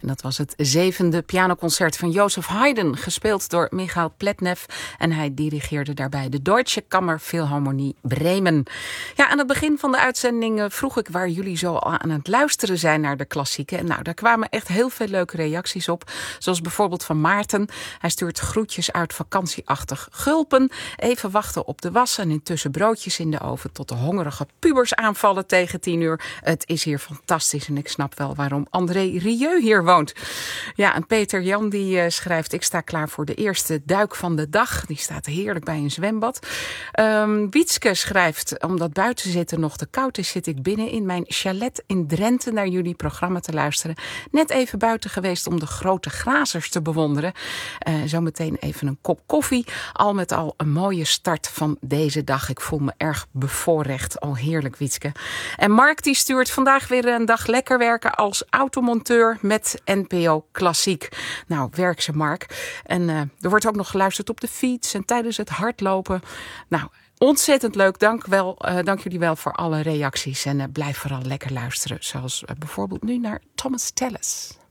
En dat was het 7e pianoconcert van Joseph Haydn, gespeeld door Michael Pletnev. En hij dirigeerde daarbij de Deutsche Kammerphilharmonie Bremen. Ja, aan het begin van de uitzending vroeg ik waar jullie zo aan het luisteren zijn naar de klassieken. En nou, daar kwamen echt heel veel leuke reacties op. Zoals bijvoorbeeld van Maarten. Hij stuurt groetjes uit vakantieachtig Gulpen. Even wachten op de was en intussen broodjes in de oven tot de hongerige pubers aanvallen tegen 10:00. Het is hier fantastisch en ik snap wel waarom André Rieu hier woont. Ja, en Peter Jan die schrijft: ik sta klaar voor de eerste duik van de dag. Die staat heerlijk bij een zwembad. Wietske schrijft: omdat buiten zitten nog te koud is, zit ik binnen in mijn chalet in Drenthe naar jullie programma te luisteren. Net even buiten geweest om de grote grazers te bewonderen. Zometeen even een kop koffie. Al met al een mooie start van deze dag. Ik voel me erg bevoorrecht. Oh, heerlijk, Wietske. En Mark die stuurt: vandaag weer een dag lekker werken als automonteur met NPO Klassiek. Nou, werk ze, Mark. En er wordt ook nog geluisterd op de fiets en tijdens het hardlopen. Nou, ontzettend leuk. Dank jullie wel voor alle reacties. En blijf vooral lekker luisteren. Zoals bijvoorbeeld nu naar Thomas Tallis.